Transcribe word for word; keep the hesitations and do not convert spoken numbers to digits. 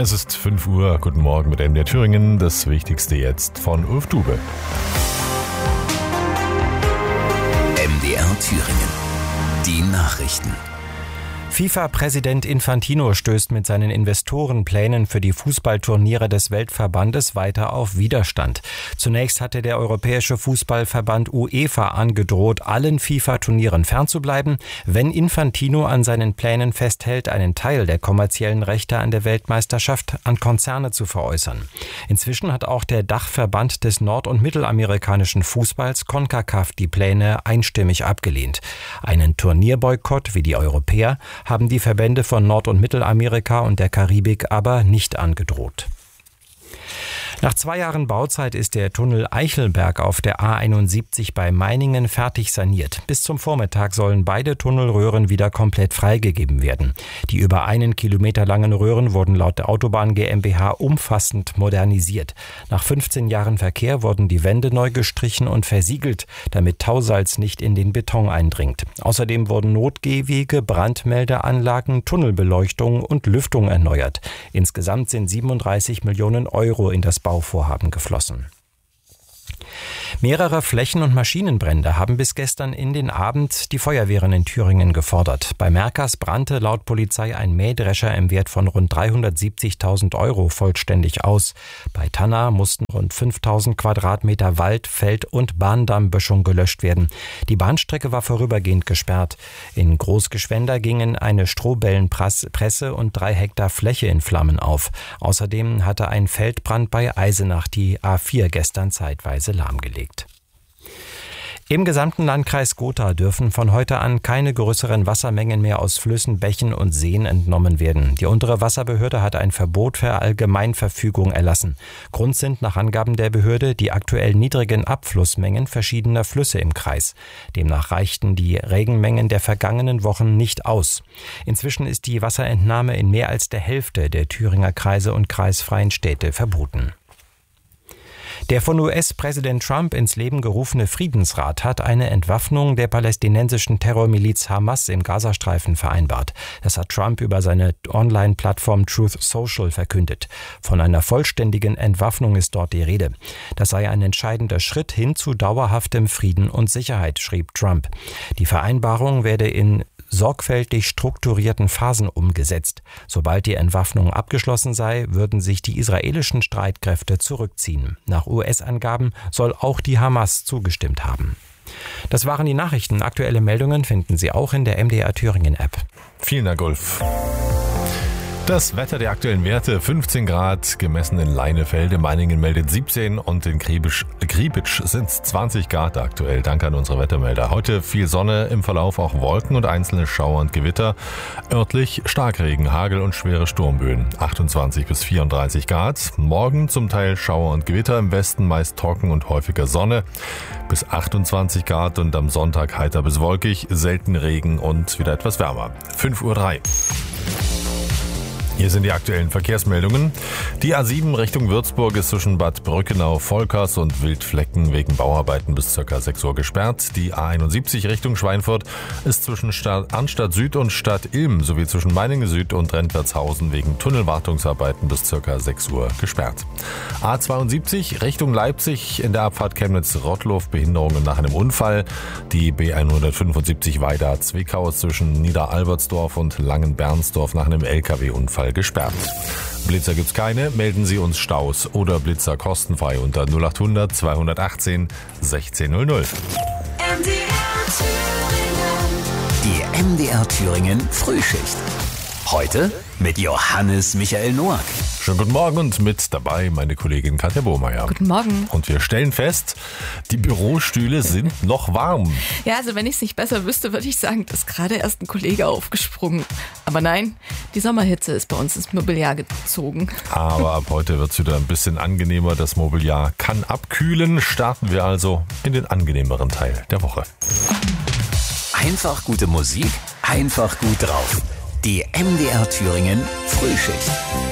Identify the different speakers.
Speaker 1: Es ist fünf Uhr, guten Morgen mit M D R Thüringen, das Wichtigste jetzt von Ulf Dube.
Speaker 2: M D R Thüringen, die Nachrichten.
Speaker 3: FIFA-Präsident Infantino stößt mit seinen Investorenplänen für die Fußballturniere des Weltverbandes weiter auf Widerstand. Zunächst hatte der Europäische Fußballverband UEFA angedroht, allen FIFA-Turnieren fernzubleiben, wenn Infantino an seinen Plänen festhält, einen Teil der kommerziellen Rechte an der Weltmeisterschaft an Konzerne zu veräußern. Inzwischen hat auch der Dachverband des nord- und mittelamerikanischen Fußballs CONCACAF die Pläne einstimmig abgelehnt. Einen Turnierboykott wie die Europäer haben die Verbände von Nord- und Mittelamerika und der Karibik aber nicht angedroht. Nach zwei Jahren Bauzeit ist der Tunnel Eichelberg auf der A einundsiebzig bei Meiningen fertig saniert. Bis zum Vormittag sollen beide Tunnelröhren wieder komplett freigegeben werden. Die über einen Kilometer langen Röhren wurden laut der Autobahn GmbH umfassend modernisiert. Nach fünfzehn Jahren Verkehr wurden die Wände neu gestrichen und versiegelt, damit Tausalz nicht in den Beton eindringt. Außerdem wurden Notgehwege, Brandmeldeanlagen, Tunnelbeleuchtung und Lüftung erneuert. Insgesamt sind siebenunddreißig Millionen Euro in das Bauvorhaben geflossen. Mehrere Flächen- und Maschinenbrände haben bis gestern in den Abend die Feuerwehren in Thüringen gefordert. Bei Merkers brannte laut Polizei ein Mähdrescher im Wert von rund dreihundertsiebzigtausend Euro vollständig aus. Bei Tanna mussten rund fünftausend Quadratmeter Wald, Feld- und Bahndammböschung gelöscht werden. Die Bahnstrecke war vorübergehend gesperrt. In Großgeschwender gingen eine Strohbellenpresse und drei Hektar Fläche in Flammen auf. Außerdem hatte ein Feldbrand bei Eisenach die A vier gestern zeitweise lahmgelegt. Im gesamten Landkreis Gotha dürfen von heute an keine größeren Wassermengen mehr aus Flüssen, Bächen und Seen entnommen werden. Die untere Wasserbehörde hat ein Verbot für Allgemeinverfügung erlassen. Grund sind nach Angaben der Behörde die aktuell niedrigen Abflussmengen verschiedener Flüsse im Kreis. Demnach reichten die Regenmengen der vergangenen Wochen nicht aus. Inzwischen ist die Wasserentnahme in mehr als der Hälfte der Thüringer Kreise und kreisfreien Städte verboten. Der von U S-Präsident Trump ins Leben gerufene Friedensrat hat eine Entwaffnung der palästinensischen Terrormiliz Hamas im Gazastreifen vereinbart. Das hat Trump über seine Online-Plattform Truth Social verkündet. Von einer vollständigen Entwaffnung ist dort die Rede. Das sei ein entscheidender Schritt hin zu dauerhaftem Frieden und Sicherheit, schrieb Trump. Die Vereinbarung werde in sorgfältig strukturierten Phasen umgesetzt. Sobald die Entwaffnung abgeschlossen sei, würden sich die israelischen Streitkräfte zurückziehen. Nach U S-Angaben soll auch die Hamas zugestimmt haben. Das waren die Nachrichten. Aktuelle Meldungen finden Sie auch in der M D R Thüringen App.
Speaker 1: Vielen Dank, Ulf. Das Wetter, der aktuellen Werte, fünfzehn Grad, gemessen in Leinefelde, Meiningen meldet siebzehn und in Kriebitsch, Kriebitsch sind es zwanzig Grad aktuell. Danke an unsere Wettermelder. Heute viel Sonne, im Verlauf auch Wolken und einzelne Schauer und Gewitter. Örtlich Starkregen, Hagel und schwere Sturmböen, achtundzwanzig bis vierunddreißig Grad. Morgen zum Teil Schauer und Gewitter, im Westen meist trocken und häufiger Sonne, bis achtundzwanzig Grad und am Sonntag heiter bis wolkig, selten Regen und wieder etwas wärmer. fünf Uhr drei. Hier sind die aktuellen Verkehrsmeldungen. Die A sieben Richtung Würzburg ist zwischen Bad Brückenau, Volkers und Wildflecken wegen Bauarbeiten bis ca. sechs Uhr gesperrt. Die A einundsiebzig Richtung Schweinfurt ist zwischen Stadt, Anstadt Süd und Stadt Ilm sowie zwischen Meiningen Süd und Rentwertshausen wegen Tunnelwartungsarbeiten bis ca. sechs Uhr gesperrt. A zweiundsiebzig Richtung Leipzig in der Abfahrt Chemnitz-Rottlow Behinderungen nach einem Unfall. Die B hundertfünfundsiebzig Weida-Zwickau ist zwischen Niederalbertsdorf und Langenbernsdorf nach einem L K W-Unfall gesperrt. Blitzer gibt's keine, melden Sie uns Staus oder Blitzer kostenfrei unter null achthundert zweihundertachtzehn sechzehnhundert.
Speaker 2: M D R Die M D R Thüringen Frühschicht. Heute mit Johannes Michael Noack.
Speaker 1: Schönen guten Morgen und mit dabei meine Kollegin Katja Bohmeier.
Speaker 4: Guten Morgen.
Speaker 1: Und wir stellen fest, die Bürostühle sind noch warm.
Speaker 4: Ja, also wenn ich es nicht besser wüsste, würde ich sagen, da ist gerade erst ein Kollege aufgesprungen. Aber nein, die Sommerhitze ist bei uns ins Mobiliar gezogen.
Speaker 1: Aber ab heute wird es wieder ein bisschen angenehmer. Das Mobiliar kann abkühlen. Starten wir also in den angenehmeren Teil der Woche.
Speaker 2: Einfach gute Musik, einfach gut drauf. Die M D R Thüringen Frühschicht.